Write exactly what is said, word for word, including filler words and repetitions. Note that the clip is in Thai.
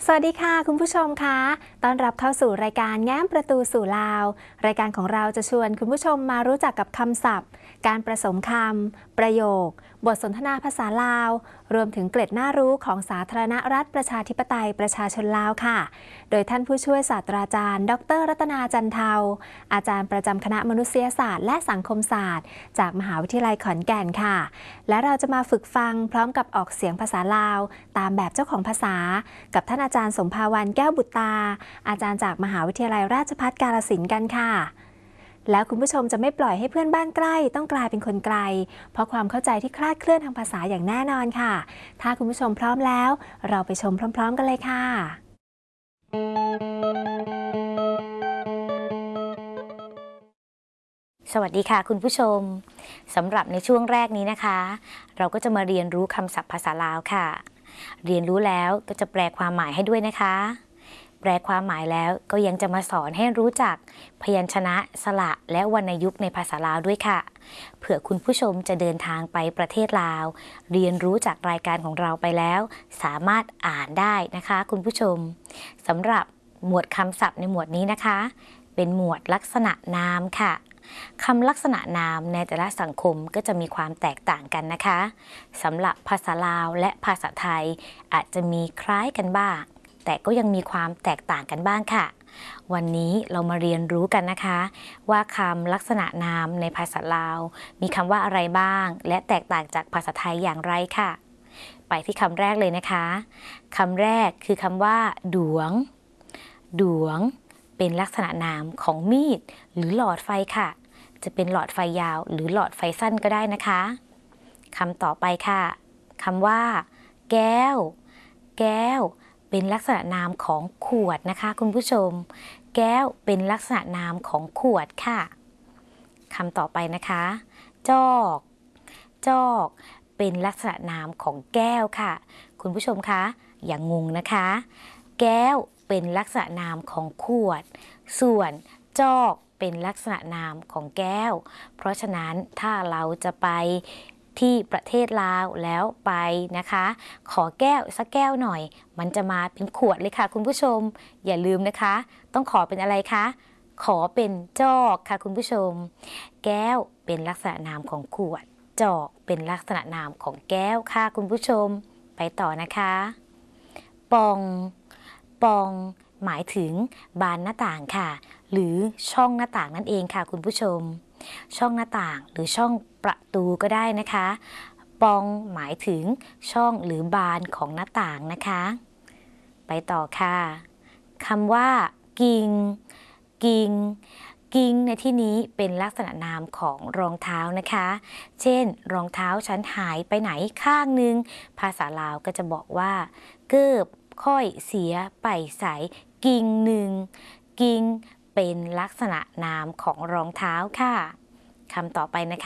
สวัสดีค่ะคุณผู้ชมคะต้อนรับเข้าสู่รายการแง้มประตูสู่ลาวรายการของเราจะชวนคุณผู้ชมมารู้จักกับคำศัพท์การผสมคำประโยคบทสนทนาภาษาลาวรวมถึงเกร็ดน่ารู้ของสาธารณรัฐประชาธิปไตยประชาชนลาวค่ะโดยท่านผู้ช่วยศาสตราจารย์ดรรัตนาจันเทาอาจารย์ประจำคณะมนุษยศาสตร์และสังคมศาสตร์จากมหาวิทยาลัยขอนแก่นค่ะและเราจะมาฝึกฟังพร้อมกับออกเสียงภาษาลาวตามแบบเจ้าของภาษากับท่านอาจารย์สมภาวันแก้วบุตรตาอาจารย์จากมหาวิทยาลัยราชภัฏกาฬสินธุ์กันค่ะแล้วคุณผู้ชมจะไม่ปล่อยให้เพื่อนบ้านใกล้ต้องกลายเป็นคนไกลเพราะความเข้าใจที่คลาดเคลื่อนทางภาษาอย่างแน่นอนค่ะถ้าคุณผู้ชมพร้อมแล้วเราไปชมพร้อมๆกันเลยค่ะสวัสดีค่ะคุณผู้ชมสำหรับในช่วงแรกนี้นะคะเราก็จะมาเรียนรู้คำศัพท์ภาษาลาวค่ะเรียนรู้แล้วก็จะแปลความหมายให้ด้วยนะคะแปลความหมายแล้วก็ยังจะมาสอนให้รู้จักพยัญชนะสระและวรรณยุกต์ในภาษาลาวด้วยค่ะเผื่อคุณผู้ชมจะเดินทางไปประเทศลาวเรียนรู้จากรายการของเราไปแล้วสามารถอ่านได้นะคะคุณผู้ชมสำหรับหมวดคำศัพท์ในหมวดนี้นะคะเป็นหมวดลักษณะนามค่ะคำลักษณะนามในแต่ละสังคมก็จะมีความแตกต่างกันนะคะสำหรับภาษาลาวและภาษาไทยอาจจะมีคล้ายกันบ้างแต่ก็ยังมีความแตกต่างกันบ้างค่ะวันนี้เรามาเรียนรู้กันนะคะว่าคำลักษณะนามในภาษาลาวมีคำว่าอะไรบ้างและแตกต่างจากภาษาไทยอย่างไรค่ะไปที่คำแรกเลยนะคะคำแรกคือคำว่าดวงดวงเป็นลักษณะนามของมีดหรือหลอดไฟค่ะจะเป็นหลอดไฟยาวหรือหลอดไฟสั้นก็ได้นะคะคำต่อไปค่ะคำว่าแก้วแก้วเป็นลักษณะนามของขวดนะคะคุณผู้ชมแก้วเป็นลักษณะนามของขวดค่ะคำต่อไปนะคะจอกจอกเป็นลักษณะนามของแก้วค่ะคุณผู้ชมคะอย่างงงนะคะแก้วเป็นลักษณะนามของขวดส่วนจอกเป็นลักษณะนามของแก้วเพราะฉะนั้นถ้าเราจะไปที่ประเทศลาวแล้วไปนะคะขอแก้วสักแก้วหน่อยมันจะมาเป็นขวดเลยค่ะคุณผู้ชมอย่าลืมนะคะต้องขอเป็นอะไรคะขอเป็นจอกค่ะคุณผู้ชมแก้วเป็นลักษณะนามของขวดจอกเป็นลักษณะนามของแก้วค่ะคุณผู้ชมไปต่อนะคะปองปองหมายถึงบานหน้าต่างค่ะหรือช่องหน้าต่างนั่นเองค่ะคุณผู้ชมช่องหน้าต่างหรือช่องประตูก็ได้นะคะปองหมายถึงช่องหรือบานของหน้าต่างนะคะไปต่อค่ะคำว่ากิ่งกิ่งกิ่งในที่นี้เป็นลักษณะนามของรองเท้านะคะเช่นรองเท้าฉันหายไปไหนข้างนึงภาษาลาวก็จะบอกว่าเกิบค่อยเสียไปใส่กิ่งหนึ่งกิ่งเป็นลักษณะนามของรองเท้าค่ะคำต่อไปนะคะ